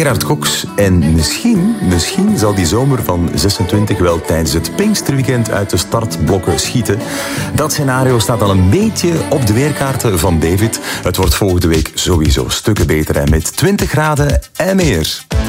Gerard Cox. En misschien zal die zomer van 26 wel tijdens het Pinksterweekend uit de startblokken schieten. Dat scenario staat al een beetje op de weerkaarten van David. Het wordt volgende week sowieso stukken beter, hè, met 20 graden en meer.